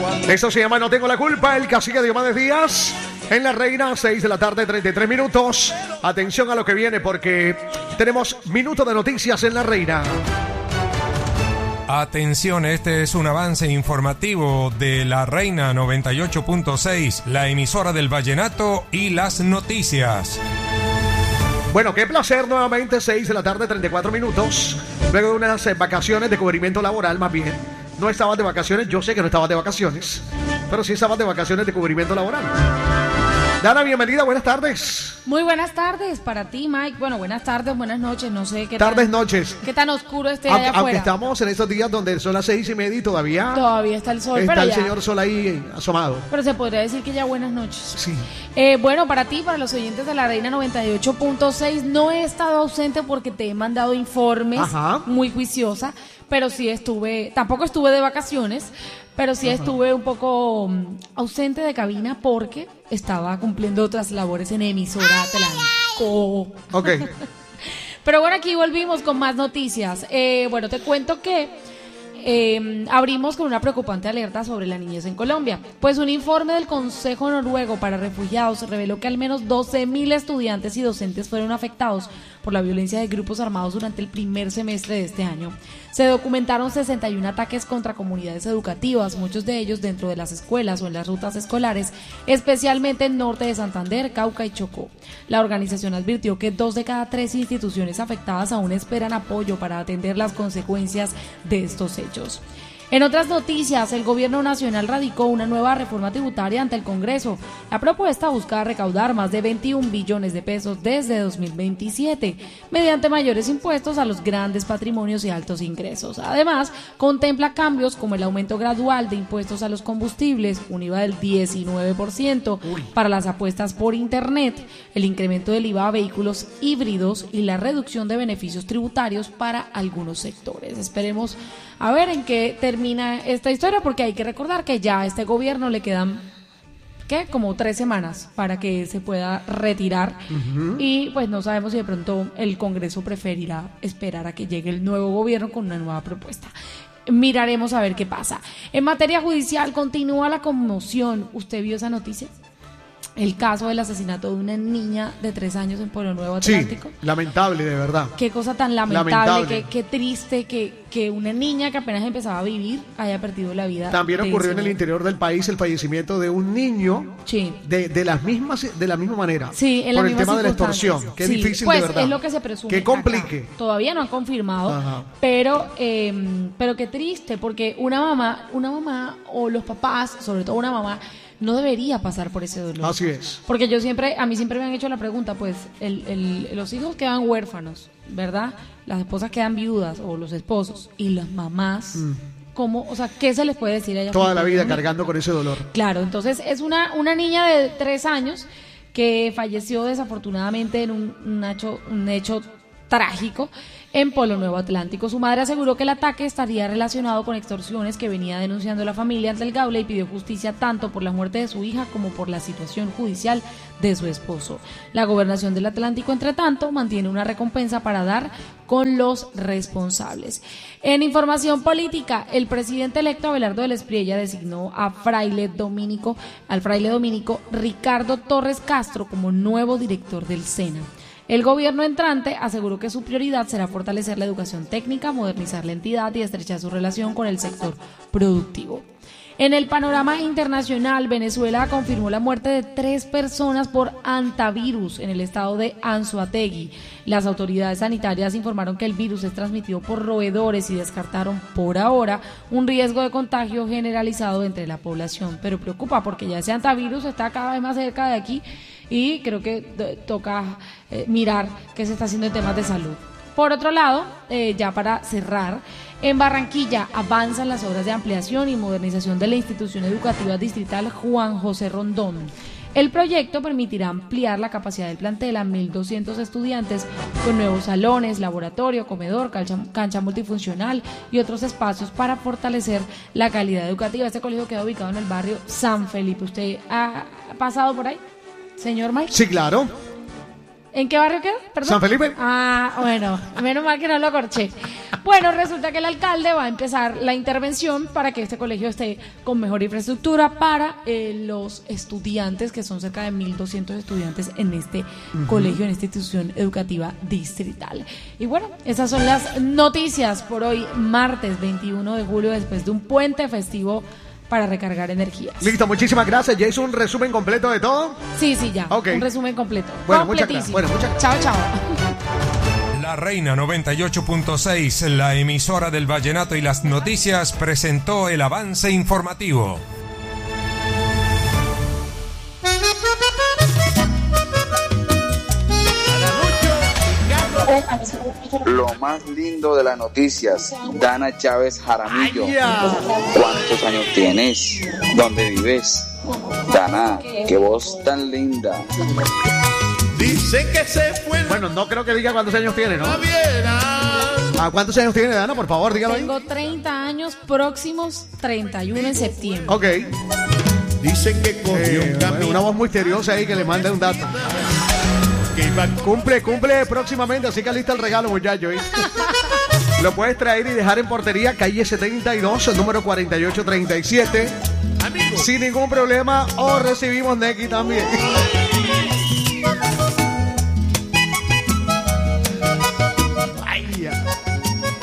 Eso se llama No Tengo la Culpa, el cacique Diomedes Díaz. En La Reina, 6 de la tarde, 33 minutos. Atención a lo que viene porque tenemos minuto de noticias en La Reina. Atención, este es un avance informativo de La Reina 98.6, la emisora del vallenato y las noticias. Bueno, qué placer nuevamente, 6 de la tarde, 34 minutos. Luego de unas vacaciones de cubrimiento laboral, más bien. No estabas de vacaciones, yo sé que no estabas de vacaciones, pero sí estabas de vacaciones de cubrimiento laboral. Dana, bienvenida, buenas tardes. Muy buenas tardes para ti, Mike. Bueno, buenas tardes, buenas noches, no sé qué tardes, noches. Qué tan oscuro esté allá afuera. Aunque estamos en estos días donde son las 6:30 y todavía está el sol, está pero el ya, señor sol ahí asomado. Pero se podría decir que ya buenas noches. Sí. Bueno, para ti, para los oyentes de La Reina 98.6, no he estado ausente porque te he mandado informes. Ajá. Muy juiciosa, pero sí tampoco estuve de vacaciones, pero sí estuve un poco ausente de cabina porque estaba cumpliendo otras labores en emisora Atlántico. Ok. Pero bueno, aquí volvimos con más noticias. Bueno, te cuento que abrimos con una preocupante alerta sobre la niñez en Colombia. Pues un informe del Consejo Noruego para Refugiados reveló que al menos 12.000 estudiantes y docentes fueron afectados por la violencia de grupos armados durante el primer semestre de este año. Se documentaron 61 ataques contra comunidades educativas, muchos de ellos dentro de las escuelas o en las rutas escolares, especialmente en norte de Santander, Cauca y Chocó. La organización advirtió que 2 de cada 3 instituciones afectadas aún esperan apoyo para atender las consecuencias de estos hechos. En otras noticias, el gobierno nacional radicó una nueva reforma tributaria ante el Congreso. La propuesta busca recaudar más de 21 billones de pesos desde 2027, mediante mayores impuestos a los grandes patrimonios y altos ingresos. Además, contempla cambios como el aumento gradual de impuestos a los combustibles, un IVA del 19% para las apuestas por Internet, el incremento del IVA a vehículos híbridos y la reducción de beneficios tributarios para algunos sectores. Esperemos a ver en qué termina esta historia, porque hay que recordar que ya a este gobierno le quedan, como 3 semanas para que se pueda retirar. Y pues no sabemos si de pronto el Congreso preferirá esperar a que llegue el nuevo gobierno con una nueva propuesta. Miraremos a ver qué pasa. En materia judicial continúa la conmoción. ¿Usted vio esa noticia? El caso del asesinato de una niña de 3 años en Pueblo Nuevo Atlántico. Sí, lamentable, de verdad. Qué cosa tan lamentable. Qué triste que una niña que apenas empezaba a vivir haya perdido la vida. También ocurrió en el interior del país el fallecimiento de un niño de la misma manera. Sí, en la misma por el tema de la extorsión. Qué difícil, de verdad. Es lo que se presume. Qué complique. Todavía no han confirmado, pero qué triste, porque una mamá o los papás, sobre todo una mamá, no debería pasar por ese dolor. Así es. Porque a mí siempre me han hecho la pregunta, pues, los hijos quedan huérfanos, ¿verdad? Las esposas quedan viudas, o los esposos, y las mamás, ¿cómo? O sea, ¿qué se les puede decir a ellas? Toda la vida cargando con ese dolor. Claro, entonces es una niña de 3 años que falleció desafortunadamente en un hecho trágico en Pueblo Nuevo Atlántico. Su madre aseguró que el ataque estaría relacionado con extorsiones que venía denunciando la familia ante el Gaula y pidió justicia tanto por la muerte de su hija como por la situación judicial de su esposo. La Gobernación del Atlántico, entre tanto, mantiene una recompensa para dar con los responsables. En información política, el presidente electo Abelardo del Espriella designó al fraile dominico Ricardo Torres Castro como nuevo director del SENA. El gobierno entrante aseguró que su prioridad será fortalecer la educación técnica, modernizar la entidad y estrechar su relación con el sector productivo. En el panorama internacional, Venezuela confirmó la muerte de 3 personas por hantavirus en el estado de Anzoátegui. Las autoridades sanitarias informaron que el virus es transmitido por roedores y descartaron por ahora un riesgo de contagio generalizado entre la población. Pero preocupa porque ya ese hantavirus está cada vez más cerca de aquí y creo que toca mirar qué se está haciendo en temas de salud. Por otro lado, ya para cerrar, en Barranquilla avanzan las obras de ampliación y modernización de la institución educativa distrital Juan José Rondón. El proyecto permitirá ampliar la capacidad del plantel a 1.200 estudiantes con nuevos salones, laboratorio, comedor, cancha multifuncional y otros espacios para fortalecer la calidad educativa. Este colegio queda ubicado en el barrio San Felipe. ¿Usted ha pasado por ahí, señor Mike? Sí, claro. ¿En qué barrio queda? ¿Perdón? San Felipe. Ah, bueno, menos mal que no lo corché. Bueno, resulta que el alcalde va a empezar la intervención para que este colegio esté con mejor infraestructura para los estudiantes, que son cerca de 1.200 estudiantes en este colegio, en esta institución educativa distrital. Y bueno, esas son las noticias por hoy, martes 21 de julio, después de un puente festivo para recargar energías. Listo, muchísimas gracias. ¿Ya hizo un resumen completo de todo? Sí, ya. Okay. Un resumen completo. Bueno, muchas gracias. Bueno, muchas gracias. Chao. La Reina 98.6, la emisora del vallenato y las noticias, presentó el avance informativo. Lo más lindo de las noticias, Dana Chávez Jaramillo. ¿Cuántos años tienes? ¿Dónde vives? Dana, qué voz tan linda. Dice que se fue. Bueno, no creo que diga cuántos años tiene, ¿no? ¿Cuántos años tiene, Dana? Por favor, dígalo ahí. Tengo 30 años, próximos 31 en septiembre. Ok. Dicen que cogió un camino. Una voz misteriosa ahí que le manda un dato. Cumple próximamente, así que alista el regalo, muchacho. Lo puedes traer y dejar en portería, calle 72, número 4837. Sin ningún problema, o recibimos Neki también.